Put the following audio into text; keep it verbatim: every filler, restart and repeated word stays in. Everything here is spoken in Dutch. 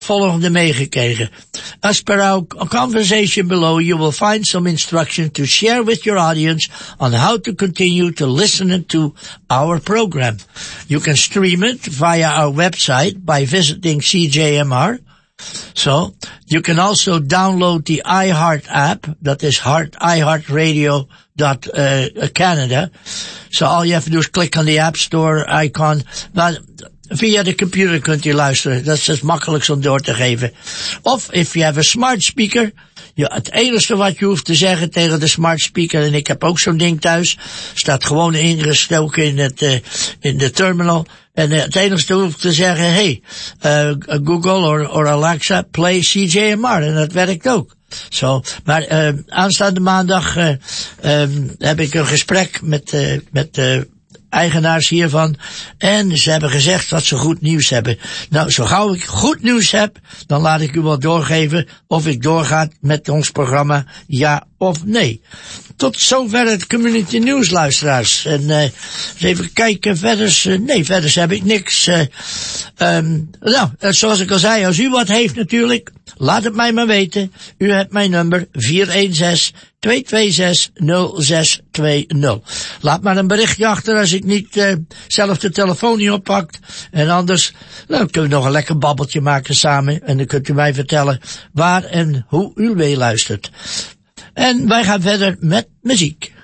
volgende meegekregen. As per our conversation below, you will find some instruction to share with your audience on how to continue to listen to our program. You can stream it via our website by visiting C J M R. So, you can also download the iHeart app, that is Heart, iHeartRadio dot uh, Canada. So all you have to do is click on the App Store icon. Maar via de computer kunt u luisteren. Dat is het makkelijkst om door te geven. Of, if you have a smart speaker, ja, het enige wat je hoeft te zeggen tegen de smart speaker, en ik heb ook zo'n ding thuis, staat gewoon ingestoken in het, uh, in de terminal. En uh, het enige hoeft te zeggen, hey, uh, Google or, or Alexa, play C J M R. En dat werkt ook. Zo, maar uh, aanstaande maandag uh, um, heb ik een gesprek met, uh, met uh, eigenaars hiervan. En ze hebben gezegd dat ze goed nieuws hebben. Nou, zo gauw ik goed nieuws heb, dan laat ik u wel doorgeven of ik doorga met ons programma, ja of nee. Tot zover het community news, luisteraars. En uh, even kijken, verder, uh, nee, verder heb ik niks. Uh, um, nou, uh, zoals ik al zei, als u wat heeft natuurlijk, laat het mij maar weten. U hebt mijn nummer vier een zes, twee twee zes, nul zes twee nul. Laat maar een berichtje achter als ik niet uh, zelf de telefoon niet oppakt. En anders, nou, kunnen we nog een lekker babbeltje maken samen. En dan kunt u mij vertellen waar en hoe u mee luistert. En wij gaan verder met muziek.